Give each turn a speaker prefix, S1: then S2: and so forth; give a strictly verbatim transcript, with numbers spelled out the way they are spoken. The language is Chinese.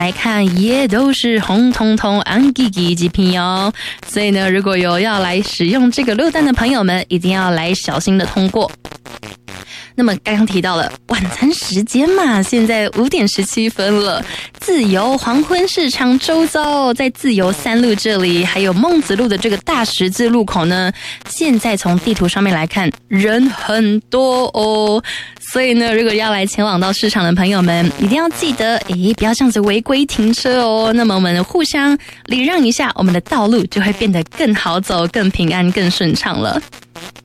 S1: 来看也都是红彤彤、红叽叽极品哦。所以呢，如果有要来使用这个路段的朋友们，一定要来小心的通过。那么刚刚提到了晚餐时间嘛，现在五点十七分了。自由黄昏市场周遭，在自由三路这里，还有孟子路的这个大十字路口呢，现在从地图上面来看，人很多哦。所以呢，如果要来前往到市场的朋友们，一定要记得，诶，不要这样子违规停车哦。那么我们互相礼让一下，我们的道路就会变得更好走、更平安、更顺畅了。